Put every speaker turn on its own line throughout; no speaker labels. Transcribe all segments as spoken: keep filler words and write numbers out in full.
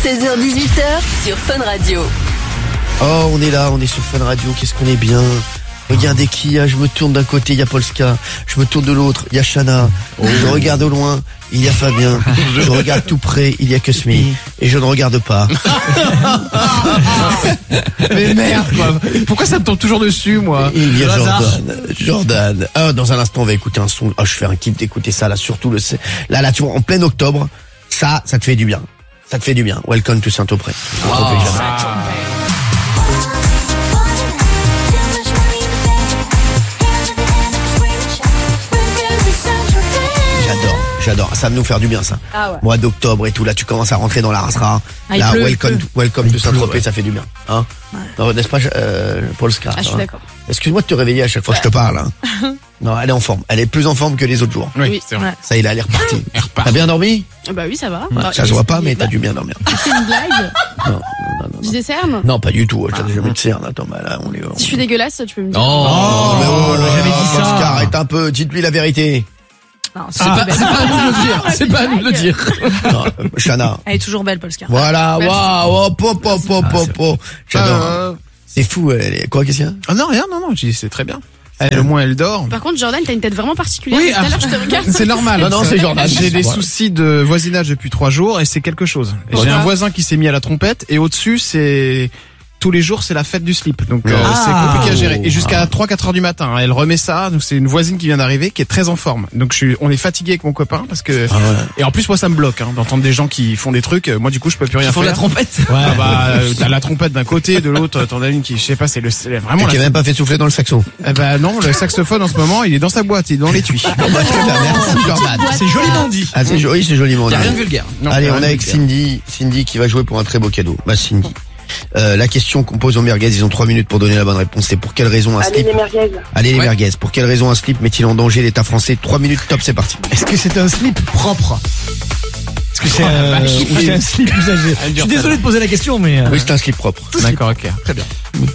seize heures dix-huit heures sur Fun Radio.
Oh, on est là, on est sur Fun Radio, qu'est-ce qu'on est bien. Regardez qui il y a, je me tourne d'un côté, il y a Polska, je me tourne de l'autre, il y a Shana, oh. Je regarde au loin, il y a Fabien, je regarde tout près, il y a Kusmi, et je ne regarde pas.
Mais merde quoi, pourquoi ça me tombe toujours dessus moi?
Il y a Jordan, Jordan. Ah, dans un instant on va écouter un son, ah, je fais un kiff d'écouter ça là, surtout le, là là tu vois, en plein octobre, ça, ça te fait du bien, ça te fait du bien. Welcome to Saint-Auprès.
Oh,
J'adore, ça va nous faire du bien ça.
Ah ouais.
Mois d'octobre et tout, là tu commences à rentrer dans la rasera.
Ah,
là,
pleut,
welcome, to, welcome to Saint-Tropez, ouais. Ça fait du bien. Hein
ouais.
Non, n'est-ce pas, euh, Polska?
Ah, je suis
hein.
d'accord.
Excuse-moi de te réveiller à chaque fois ouais. que je te parle. Hein. Non, elle est en forme. Elle est plus en forme que les autres jours.
Oui, c'est vrai.
Ouais.
Ça, il a l'air reparti.
Repart.
T'as bien dormi?
Bah oui, ça va.
Ouais,
bah,
ça se voit pas, mais t'as dû bien dormir.
C'est une blague?
Non, non, non, non.
Je décerne?
Non, pas du tout. Je t'ai jamais de cerne. Attends, bah là, on est. On...
Si je suis dégueulasse, tu peux me dire.
Oh, oh mais oh, là,
j'avais dit ça.
Polska, arrête un peu. Dites-lui la vérité.
Non,
c'est ah, pas, pas à nous de le dire. C'est pas à nous de le dire.
Non, euh, Shana.
Elle est toujours belle, Polska.
Voilà, waouh, hop, hop, hop, hop, hop, hop. J'adore. Euh... C'est fou, elle est... Quoi, qu'est-ce qu'il y a?
Ah non, rien, non, non, je dis, c'est très bien. Elle, au moins, elle dort.
Par contre, Jordan, t'as une tête vraiment particulière.
Oui,
tout à l'heure, je te regarde.
C'est normal.
Non, non, c'est Jordan.
J'ai des soucis de voisinage depuis trois jours et c'est quelque chose. J'ai un voisin qui s'est mis à la trompette et au-dessus, c'est... tous les jours, c'est la fête du slip. Donc, euh, ah, c'est compliqué à gérer. Et jusqu'à trois quatre heures du matin, hein, elle remet ça. Donc, c'est une voisine qui vient d'arriver, qui est très en forme. Donc, je suis, on est fatigué avec mon copain parce que, ah ouais. Et en plus, moi, ça me bloque, hein, d'entendre des gens qui font des trucs. Moi, du coup, je peux plus rien faire.
Ils font la trompette?
Ouais. Ah bah, euh, t'as la trompette d'un côté, de l'autre, t'en as une qui, je sais pas, c'est le, c'est vraiment.
Et qui a même pas fait souffler dans le saxo.
Eh ben, non, le saxophone, en ce moment, il est dans sa boîte, il est dans l'étui.
Ah, bah, très bien, merci, Jordan.
C'est joliment dit.
Ah, c'est joli, c'est joliment dit.
Y a rien de vulgaire.
Non, allez, on est avec Cindy, Cindy qui va jouer pour un très beau cadeau. Bah, Cindy. Euh, la question qu'on pose aux merguez, ils ont trois minutes pour donner la bonne réponse. C'est pour quelle raison un
Allez
slip?
les merguez.
Allez les
ouais.
merguez. Pour quelle raison un slip met-il en danger l'État français? Trois minutes top, c'est parti.
Est-ce que c'est un slip propre? Est-ce que c'est
oh,
euh, ou c'est un slip usagé? Je suis désolé de poser la question, mais euh...
oui, c'est un slip propre.
D'accord, ok, très bien.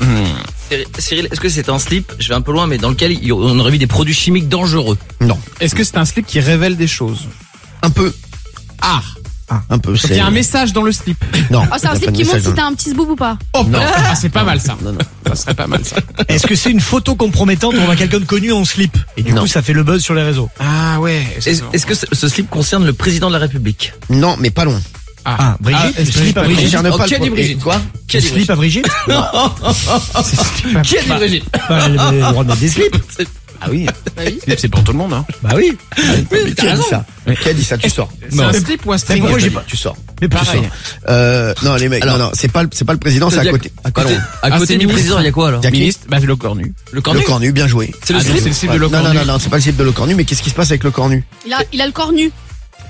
Mmh. Cyril, est-ce que c'est un slip, je vais un peu loin, mais dans lequel on aurait mis des produits chimiques dangereux?
Non.
Est-ce que c'est un slip qui révèle des choses?
Un peu.
Ah.
Ah, un peu.
Il y a un message dans le slip.
Non.
Oh, c'est un slip qui montre si t'as un petit zboob ou pas.
Oh
non.
Ah, c'est pas mal ça.
Non, non.
Ça serait pas mal ça.
Est-ce que c'est une photo compromettante où on voit quelqu'un de connu en slip? Et du
non.
coup, ça fait le buzz sur les réseaux.
Ah ouais.
Est-ce, est-ce que ce slip concerne le président de la République?
Non, mais pas loin.
Ah, ah Brigitte,
ah,
le slip à Brigitte.
Oh,
qui a dit Brigitte?
Quoi?
Qui a dit slip à Brigitte?
Qui a dit Brigitte?
Bah, elle a le droit de mettre des slips.
Ah oui.
Bah oui.
C'est pour tout le monde, hein.
Bah oui.
Mais qui a dit ça? Qui a dit ça? Tu sors.
C'est un slip ou un string?
Pourquoi j'ai pas?
Tu sors.
Mais
pareil.
Euh, non, les mecs,
alors,
non, non, c'est pas, c'est pas le président, c'est à côté.
À côté, à
ah,
côté du
ministre.
président, il y a quoi alors?
Jackie.
Ministre, bah, le cornu.
Le cornu?
Le cornu, bien joué.
C'est le
ah,
slip?
C'est le slip
ouais.
de le cornu.
Non, non, non, non, c'est pas le slip de le cornu, mais qu'est-ce qui se passe avec le cornu?
Il a, il a le corps nu.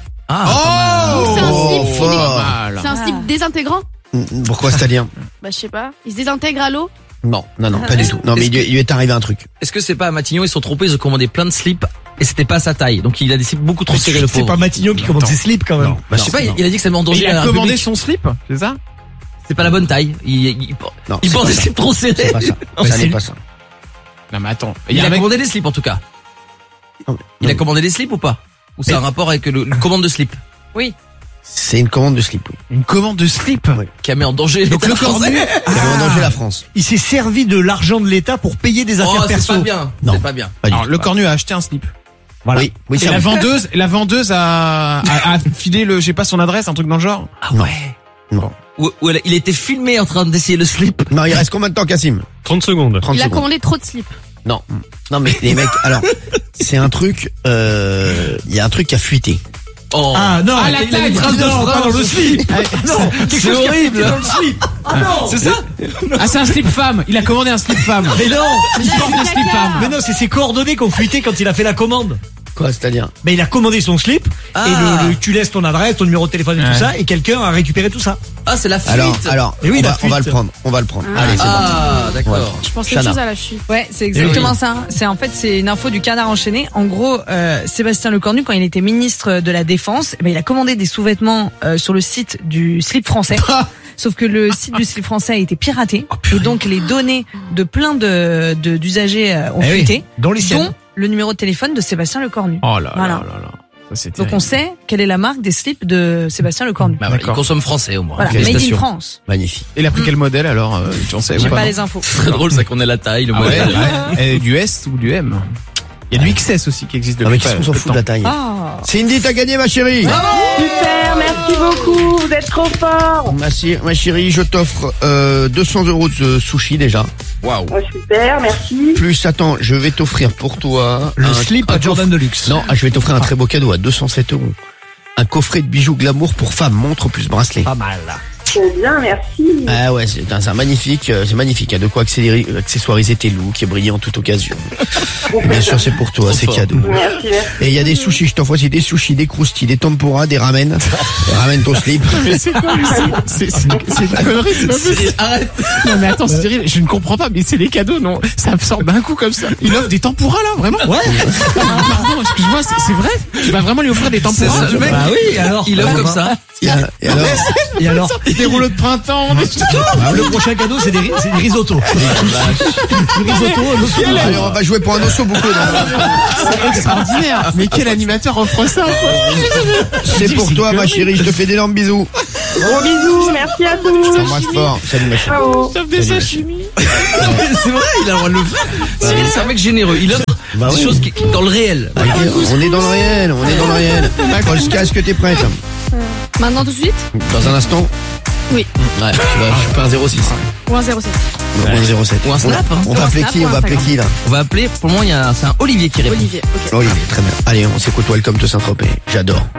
Ah,
oh!
Donc c'est un slip,
Oh, fort.
c'est un slip désintégrant.
Pourquoi, c'est-à-dire?
Bah, je sais pas. Il se désintègre à l'eau.
Non, non, non, pas du tout. Non, mais il, il lui est arrivé un truc.
Est-ce que c'est pas à Matignon, ils se sont trompés, ils ont commandé plein de slips et c'était pas à sa taille. Donc il a des slips beaucoup trop serrés, le pauvre.
C'est pas Matignon qui commande ses slips quand même.
Bah, je sais pas, il a dit que ça met en danger
Il
la
a commandé
République.
son slip, c'est ça?
C'est pas la bonne taille. Il, il,
Non,
il
c'est
pense
pas
des
ça.
slips trop serrés.
C'est pas ça.
Non,
Ça
c'est-
n'est pas ça.
Non, mais attends.
Il,
y
a
un mec-
commandé des slips en tout cas.
Non,
Il
non.
a commandé des slips ou pas? Ou c'est
Mais-
un rapport avec le, le commande de slip
C'est une commande de slip, oui.
Une commande de slip.
Oui.
qui a mis en danger
Donc
l'État
le cornu.
français?
Ça met en danger la France.
Il s'est servi de l'argent de l'État pour payer des affaires
Oh, c'est
perso.
pas bien.
Non.
C'est pas bien.
Pas du
Alors,
tout.
le cornu a acheté un slip.
Voilà.
Oui, oui,
Et
ça
la
oui.
vendeuse, la vendeuse a, a, a filé le, je sais pas, son adresse, un truc dans le genre.
Ah ouais.
Non.
Ou, ou elle- il était filmé en train d'essayer le slip.
Non, il reste combien de temps, Cassim?
trente secondes.
trente
Il a
secondes.
commandé trop de slips.
Non. Non, mais les mecs, alors, c'est un truc, euh, il y a un truc qui a fuité.
Oh.
Ah non,
Ah, la
il a
taille,
mis
trace de
non, pas
France.
dans le slip. Non, quelque
c'est
chose qui a
horrible.
pété dans le slip. Ah non,
C'est ça?
Ah, c'est un slip femme. Il a commandé un slip femme.
Mais non,
Il porte le slip femme.
mais non, c'est ses coordonnées qui ont fuité quand il a fait la commande.
Quoi, c'est-à-dire?
Mais il a commandé son slip
Ah.
et le, le- tu laisses ton adresse, ton numéro de téléphone et
Ouais.
tout ça, et quelqu'un a récupéré tout ça.
Ah, c'est la fuite.
Alors, alors,
Mais oui,
on,
la
va, on va
fuite.
le prendre, on va le prendre.
Ah.
Allez, c'est parti.
Ah, d'accord.
Voilà.
Je pensais
Shana.
autre chose à la chute.
Ouais, c'est exactement
Oui.
ça. C'est en fait c'est une info du Canard enchaîné. En gros, euh, Sébastien Lecornu, quand il était ministre de la Défense, eh ben, il a commandé des sous-vêtements euh, sur le site du slip français. Sauf que le site du slip français a été piraté et donc les données de plein de de- d'usagers euh, ont
Eh oui,
fuité,
dont les siennes.
dont le numéro de téléphone de Sébastien Lecornu.
Oh là
Voilà.
là là là. Ça, c'est
Donc
terrible.
on sait quelle est la marque des slips de Sébastien Lecornu.
Bah, voilà, il
D'accord.
consomme français au moins.
Voilà, made in
Félicitations.
France.
Magnifique.
Il a pris quel modèle alors euh, tu en sais
J'ai
ou
pas
non
les infos.
C'est très drôle ça qu'on ait la taille, le
Ah ouais,
modèle.
ouais. Et du S ou du M. Il y a du X S aussi qui existe
Ah
depuis
mais
pas
qu'est-ce qu'on s'en
peu de
fout de la
temps.
taille?
Ah.
Cindy, t'as gagné ma chérie.
Super, merci beaucoup, vous êtes trop fort.
Ma, chi- ma chérie, je t'offre euh, deux cents euros de sushi déjà.
Waouh.
Oh, super, merci.
Plus, attends, je vais t'offrir pour toi
Le
un-
slip
un
à Jordan de luxe.
Non, je vais t'offrir un très beau cadeau à deux cent sept euros. Un coffret de bijoux glamour pour femmes, montre plus bracelet.
Pas mal.
Trop bien, merci.
Ah ouais, c'est un, c'est un magnifique, euh, c'est magnifique. Il y a de quoi accélérer- accessoiriser tes looks et briller en toute occasion. Bien sûr, c'est pour toi, c'est
fort.
cadeau.
Merci, merci.
Et il y a des sushis, je t'envoie aussi des sushis, des croustilles, des tempura, des ramen. Et ramène ton slip.
Mais c'est quoi mais c'est- C'est c'est une, c'est une connerie, c'est pas possible.
Cyril, arrête.
Non mais attends Cyril, je ne comprends pas, mais c'est les cadeaux, non? Ça me sort d'un coup comme ça. Il offre des tempuras là, vraiment?
Ouais.
Pardon, excuse-moi, c'est c'est vrai? Tu vas vraiment lui offrir des tempuras?
C'est ça, le mec.
Bah oui, alors.
Il offre comme ça.
Et alors, et alors
Et alors
Des rouleaux de printemps, des...
Ah, le prochain cadeau, c'est des, ri- c'est des risottos. Des risottos, le soir.
Allez, on va jouer pour un osso beaucoup.
C'est extraordinaire. Mais quel animateur offre ça, quoi?
C'est pour toi, ma chérie, je te fais d'énormes bisous.
Gros bisous, merci à
Je
tous.
t'embrasse fort. Salut, ma chérie.
Ciao.
T'offres des sashimi.
C'est vrai, il a le droit de le faire. Cyril, c'est un mec généreux. Il offre
Bah
des
ouais.
choses qui, qui- dans le réel.
Bah, on est dans le réel, on est dans le réel. Polska, est-ce que t'es prête?
Maintenant tout de suite
Dans un instant?
Oui.
Ouais, tu vas, je fais un zéro six.
Ou un zéro sept.
Ou un zéro sept.
Ou un snap, hein.
On va
Ou un
appeler
snap
qui?
ou
On
un
va appeler
Instagram.
qui, là?
On va appeler, pour le moment, il y a, c'est un Olivier qui répond.
Olivier, ok.
Olivier, très bien. Allez, on s'écoute Welcome to Saint-Tropez. J'adore.